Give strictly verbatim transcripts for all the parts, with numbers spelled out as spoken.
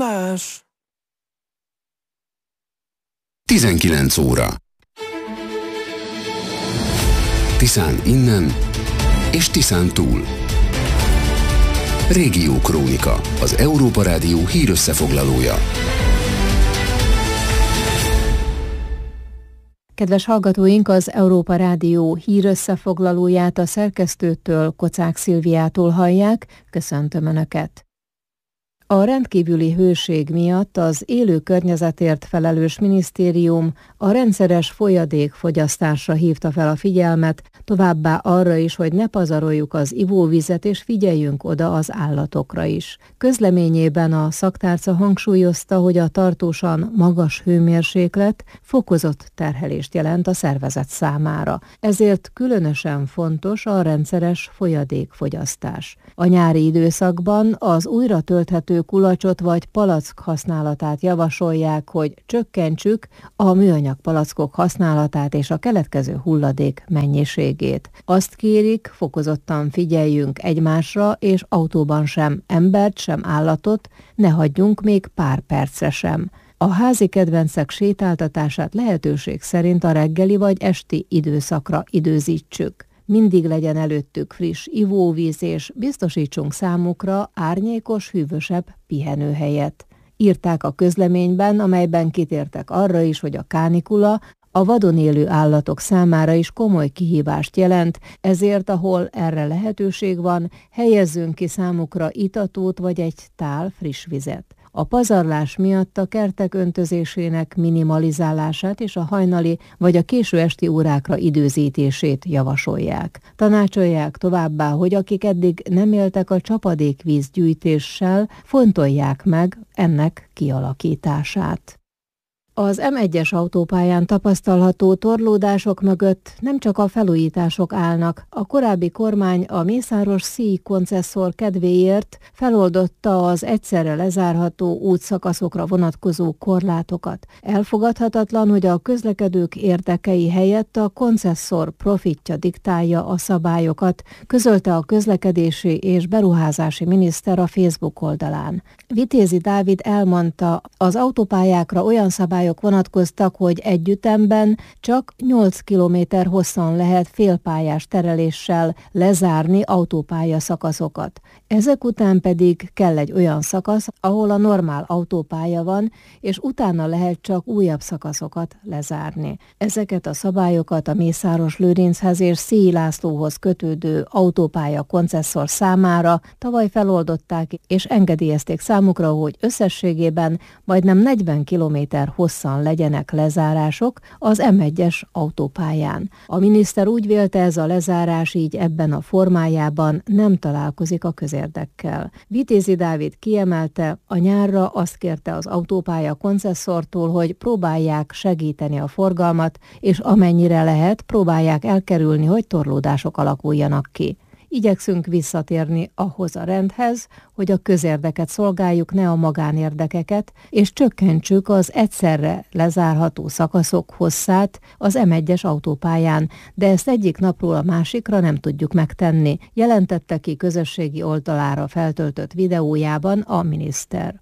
Más. tizenkilenc óra. Tiszán innen és Tiszán túl. Régió Krónika, az Európa Rádió hírösszefoglalója. Kedves hallgatóink, az Európa Rádió hírösszefoglalóját a szerkesztőtől, Kocák Szilviától hallják. Köszöntöm Önöket! A rendkívüli hőség miatt az élő környezetért felelős minisztérium a rendszeres folyadékfogyasztásra hívta fel a figyelmet, továbbá arra is, hogy ne pazaroljuk az ivóvizet és figyeljünk oda az állatokra is. Közleményében a szaktárca hangsúlyozta, hogy a tartósan magas hőmérséklet fokozott terhelést jelent a szervezet számára. Ezért különösen fontos a rendszeres folyadékfogyasztás. A nyári időszakban az újra tölthető kulacsot vagy palack használatát javasolják, hogy csökkentsük a műanyag palackok használatát és a keletkező hulladék mennyiségét. Azt kérik, fokozottan figyeljünk egymásra, és autóban sem embert, sem állatot ne hagyjunk még pár percre sem. A házi kedvencek sétáltatását lehetőség szerint a reggeli vagy esti időszakra időzítsük. Mindig legyen előttük friss ivóvíz, és biztosítsunk számukra árnyékos, hűvösebb pihenőhelyet. Írták a közleményben, amelyben kitértek arra is, hogy a kánikula a vadon élő állatok számára is komoly kihívást jelent, ezért ahol erre lehetőség van, helyezzünk ki számukra itatót vagy egy tál friss vizet. A pazarlás miatt a kertek öntözésének minimalizálását és a hajnali vagy a késő esti órákra időzítését javasolják. Tanácsolják továbbá, hogy akik eddig nem éltek a csapadékvíz gyűjtéssel, fontolják meg ennek kialakítását. Az em egyes autópályán tapasztalható torlódások mögött nem csak a felújítások állnak. A korábbi kormány a Mészáros-Szíj koncesszor kedvéért feloldotta az egyszerre lezárható útszakaszokra vonatkozó korlátokat. Elfogadhatatlan, hogy a közlekedők érdekei helyett a koncesszor profitja diktálja a szabályokat, közölte a közlekedési és beruházási miniszter a Facebook oldalán. Vitézi Dávid elmondta, az autópályákra olyan szabályok vonatkoztak, hogy egy ütemben csak nyolc kilométer hosszan lehet félpályás tereléssel lezárni autópálya szakaszokat. Ezek után pedig kell egy olyan szakasz, ahol a normál autópálya van, és utána lehet csak újabb szakaszokat lezárni. Ezeket a szabályokat a Mészáros-Lőrinchez és Szíj Lászlóhoz kötődő autópálya koncesszor számára tavaly feloldották, és engedélyezték számukra, hogy összességében majdnem negyven kilométer hosszan legyenek lezárások az em egyes autópályán. A miniszter úgy vélte, ez a lezárás így ebben a formájában nem találkozik a közérdekkel. Vitézi Dávid kiemelte, a nyárra azt kérte az autópálya koncesszortól, hogy próbálják segíteni a forgalmat, és amennyire lehet, próbálják elkerülni, hogy torlódások alakuljanak ki. Igyekszünk visszatérni ahhoz a rendhez, hogy a közérdeket szolgáljuk, ne a magánérdekeket, és csökkentsük az egyszerre lezárható szakaszok hosszát az em egyes autópályán, de ezt egyik napról a másikra nem tudjuk megtenni, jelentette ki közösségi oldalára feltöltött videójában a miniszter.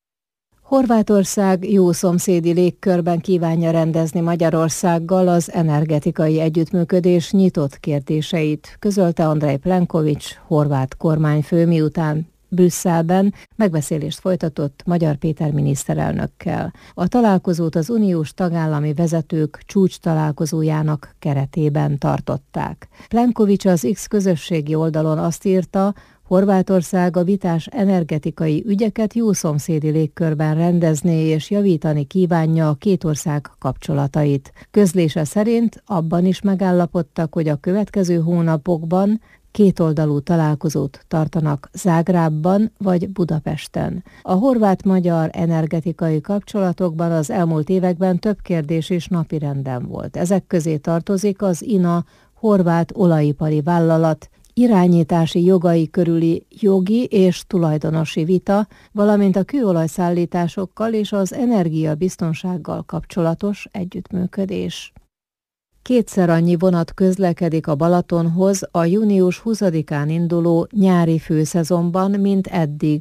Horvátország jó szomszédi légkörben kívánja rendezni Magyarországgal az energetikai együttműködés nyitott kérdéseit, közölte Andrej Plenković, horvát kormányfő, miután Brüsszelben megbeszélést folytatott Magyar Péter miniszterelnökkel. A találkozót az uniós tagállami vezetők csúcs találkozójának keretében tartották. Plenković az X közösségi oldalon azt írta, Horvátország a vitás energetikai ügyeket jószomszédi légkörben rendezni és javítani kívánja a két ország kapcsolatait. Közlése szerint abban is megállapodtak, hogy a következő hónapokban kétoldalú találkozót tartanak Zágrábban vagy Budapesten. A horvát-magyar energetikai kapcsolatokban az elmúlt években több kérdés is napirenden volt. Ezek közé tartozik az i en á horvát olajipari vállalat irányítási jogai körüli jogi és tulajdonosi vita, valamint a kőolajszállításokkal és az energiabiztonsággal kapcsolatos együttműködés. Kétszer annyi vonat közlekedik a Balatonhoz a június huszadikán induló nyári főszezonban, mint eddig.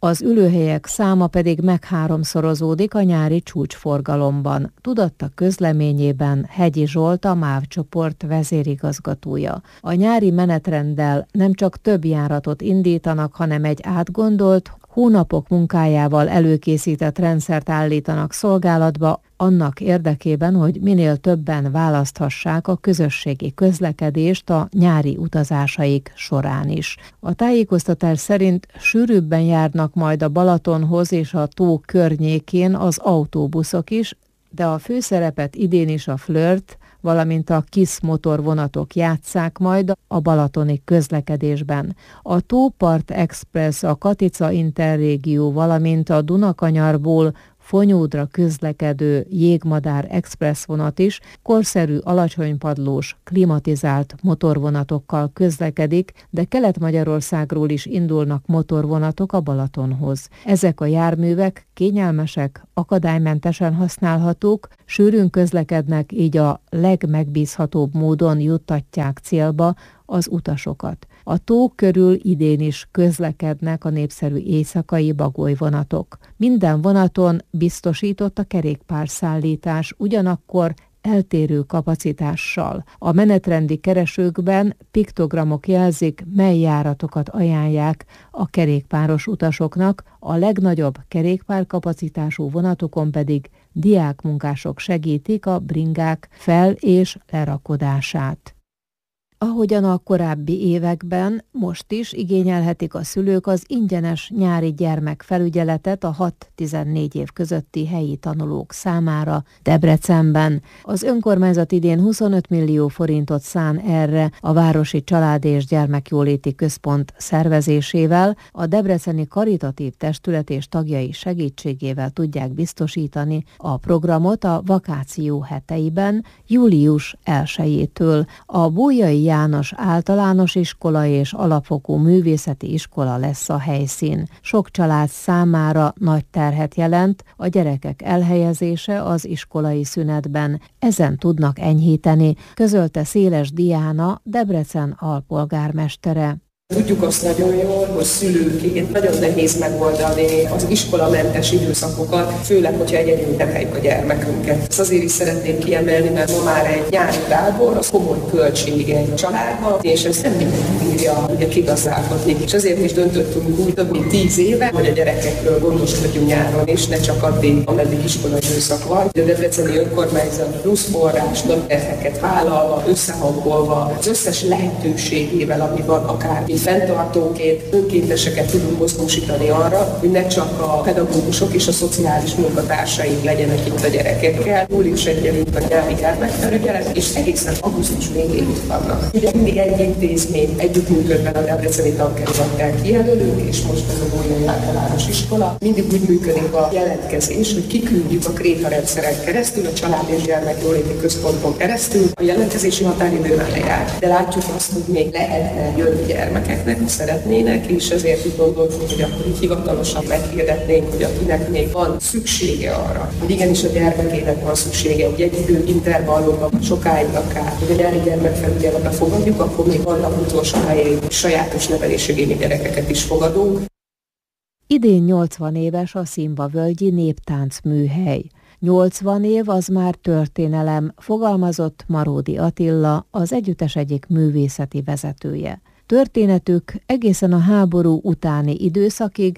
az ülőhelyek száma pedig megháromszorozódik a nyári csúcsforgalomban, tudatta közleményében Hegyi Zsolt, a MÁV csoport vezérigazgatója. A nyári menetrenddel nem csak több járatot indítanak, hanem egy átgondolt, hónapok munkájával előkészített rendszert állítanak szolgálatba, annak érdekében, hogy minél többen választhassák a közösségi közlekedést a nyári utazásaik során is. A tájékoztatás szerint sűrűbben járnak majd a Balatonhoz és a tó környékén az autóbuszok is, de a főszerepet idén is a Flirt, valamint a KISZ motorvonatok játsszák majd a balatoni közlekedésben. A Tópart Express, a Katica Interrégió, valamint a Dunakanyarból Fonyódra közlekedő Jégmadár Express vonat is korszerű, alacsonypadlós, klimatizált motorvonatokkal közlekedik, de Kelet-Magyarországról is indulnak motorvonatok a Balatonhoz. Ezek a járművek kényelmesek, akadálymentesen használhatók, sűrűn közlekednek, így a legmegbízhatóbb módon juttatják célba az utasokat. A tó körül idén is közlekednek a népszerű éjszakai bagolyvonatok. Minden vonaton biztosított a kerékpárszállítás, ugyanakkor eltérő kapacitással. A menetrendi keresőkben piktogramok jelzik, mely járatokat ajánlják a kerékpáros utasoknak, a legnagyobb kerékpárkapacitású vonatokon pedig diákmunkások segítik a bringák fel- és lerakodását. Ahogyan a korábbi években, most is igényelhetik a szülők az ingyenes nyári gyermekfelügyeletet a hat-tizennégy év közötti helyi tanulók számára Debrecenben. Az önkormányzat idén huszonöt millió forintot szán erre a Városi Család- és Gyermekjóléti Központ szervezésével, a debreceni karitatív testület és tagjai segítségével tudják biztosítani a programot a vakáció heteiben, július elsejétől. A Bolyai János Általános Iskola és Alapfokú Művészeti Iskola lesz a helyszín. Sok család számára nagy terhet jelent a gyerekek elhelyezése az iskolai szünetben. Ezen tudnak enyhíteni, közölte Széles Diana, Debrecen alpolgármestere. Tudjuk azt nagyon jól, hogy szülőként nagyon nehéz megoldani az iskolamentes időszakokat, főleg, hogyha egyedül neveljük a gyermekünket. Ezt azért is szeretném kiemelni, mert ma már egy nyári tábor, az komoly költsége egy családban, és ezt nem mindenki bírja ugye kigazdálkodni. És ezért is döntöttünk úgy több mint tíz éve, hogy a gyerekekről gondoskodjunk nyáron, és ne csak addig, ameddig iskolai időszak van. A debreceni önkormányzat plusz forrás, nagy terheket vállalva, összehangolva, az összes lehetőségével, ami van, akár mint fenntartóként, önkénteseket tudunk mozgósítani arra, hogy ne csak a pedagógusok és a szociális munkatársaink legyenek itt a gyerekekkel. július elsején a nyári gyermekfelügyelet, és egészen augusztus végéig itt vannak. Ugye mindig egy intézmény együttműködve a debreceni tankerülettel kijelölünk, és most ez a Bolyai Általános Iskola. Mindig úgy működik a jelentkezés, hogy kiküldjük a Kréta rendszeren keresztül, a Család- és Gyermekjóléti Központon keresztül. A jelentkezési határidő már lejárt, de látjuk azt, hogy még lehetne jönni gyermekeknek, ha szeretnének, és ezért úgy gondoltuk, hogy akkor így hivatalosan meghirdetnénk, hogy akinek még van szüksége arra, hogy igenis a gyermekének van szüksége, hogy egy idő intervallumban sokáig akár, hogy a nyári gyermekfelügyeletbe fogadjuk, akkor még vannak utolsó helyén sajátos nevelésségéni gyerekeket is fogadunk. Idén nyolcvan éves a Szimba-völgyi néptánc műhely. nyolcvan év az már történelem, fogalmazott Maródi Attila, az együttes egyik művészeti vezetője. Történetük egészen a háború utáni időszakig,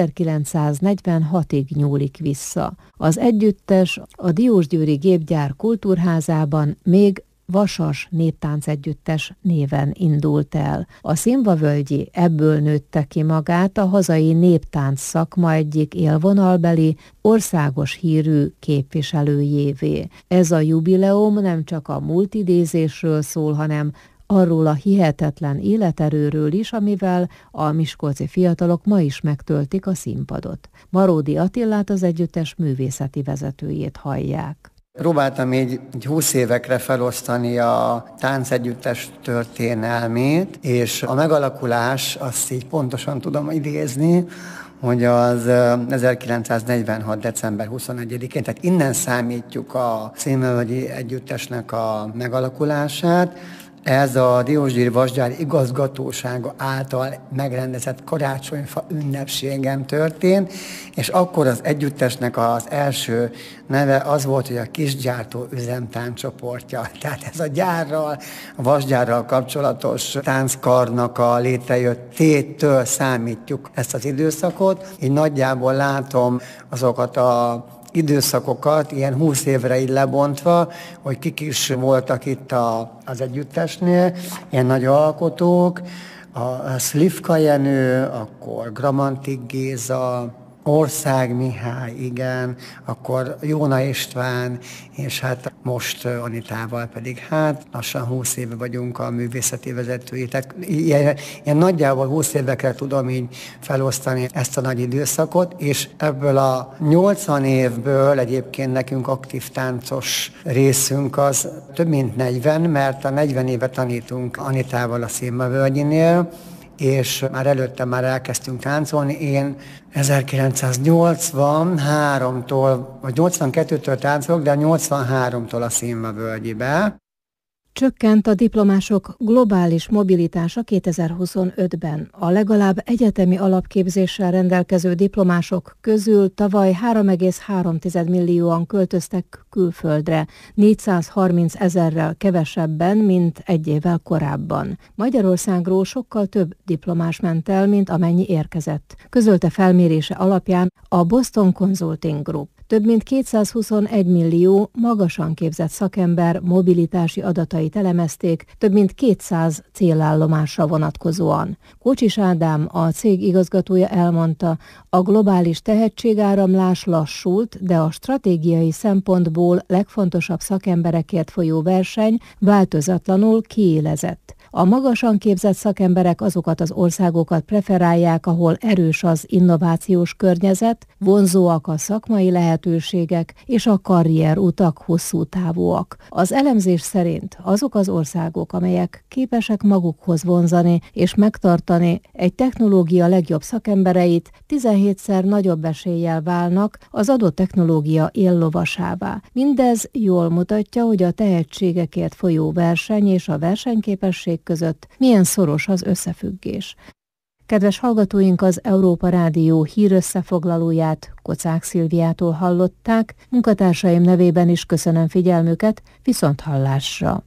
ezerkilencszáznegyvenhatig nyúlik vissza. Az együttes a Diósgyőri Gépgyár Kultúrházában még Vasas Néptáncegyüttes néven indult el. A Szimba-völgyi ebből nőtte ki magát a hazai néptánc szakma egyik élvonalbeli, országos hírű képviselőjévé. Ez a jubileum nem csak a múltidézésről szól, hanem arról a hihetetlen életerőről is, amivel a miskolci fiatalok ma is megtöltik a színpadot. Maródi Attilát, az együttes művészeti vezetőjét hallják. Próbáltam így, így húsz évekre felosztani a táncegyüttes történelmét, és a megalakulás, azt így pontosan tudom idézni, hogy az ezerkilencszáznegyvenhat. december huszonegyedikén, tehát innen számítjuk a Szimba-völgyi együttesnek a megalakulását, ez a Diósgyőri Vasgyár igazgatósága által megrendezett karácsonyfa ünnepségen történt, és akkor az együttesnek az első neve az volt, hogy a Kisgyártó üzemtánccsoportja. Tehát ez a gyárral, a vasgyárral kapcsolatos tánckarnak a létrejöttétől számítjuk ezt az időszakot. Így nagyjából látom azokat a időszakokat, ilyen húsz évre így lebontva, hogy kik is voltak itt a, az együttesnél, ilyen nagy alkotók, a Szlivka Jenő, akkor Gramantik Géza, Ország Mihály, igen, akkor Jóna István, és hát most Anitával pedig hát lassan húsz éve vagyunk a művészeti vezetői. Tehát ilyen, ilyen nagyjából húsz évekre tudom így felosztani ezt a nagy időszakot, és ebből a nyolcvan évből egyébként nekünk aktív táncos részünk az több mint negyven, mert a negyven éve tanítunk Anitával a Színmavölgyinél, és már előtte már elkezdtünk táncolni. Én ezerkilencszáznyolcvanháromtól, vagy nyolcvankettőtől táncolok, de nyolcvanháromtól a Színmavölgyibe. Csökkent a diplomások globális mobilitása kétezer-huszonötben. A legalább egyetemi alapképzéssel rendelkező diplomások közül tavaly három egész három millióan költöztek külföldre, négyszázharminc ezerrel kevesebben, mint egy évvel korábban. Magyarországról sokkal több diplomás ment el, mint amennyi érkezett, közölte felmérése alapján a Boston Consulting Group. Több mint kétszázhuszonegy millió magasan képzett szakember mobilitási adatait elemezték, több mint kétszáz célállomásra vonatkozóan. Kocsis Ádám, a cég igazgatója elmondta, a globális tehetségáramlás lassult, de a stratégiai szempontból legfontosabb szakemberekért folyó verseny változatlanul kiélezett. A magasan képzett szakemberek azokat az országokat preferálják, ahol erős az innovációs környezet, vonzóak a szakmai lehetőségek és a karrierutak hosszú távúak. Az elemzés szerint azok az országok, amelyek képesek magukhoz vonzani és megtartani egy technológia legjobb szakembereit, tizenhétszer nagyobb eséllyel válnak az adott technológia éllovasává. Mindez jól mutatja, hogy a tehetségekért folyó verseny és a versenyképesség között milyen szoros az összefüggés. Kedves hallgatóink, az Európa Rádió hírösszefoglalóját Kocák Szilviától hallották, munkatársaim nevében is köszönöm figyelmüket, viszonthallásra.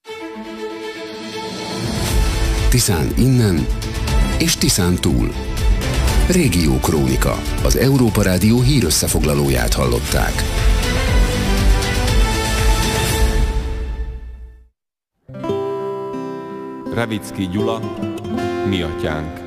Tiszán innen és Tiszán túl. Régiókrónika, az Európa Rádió hírösszefoglalóját hallották. Revicki Gyula, Mi atyánk.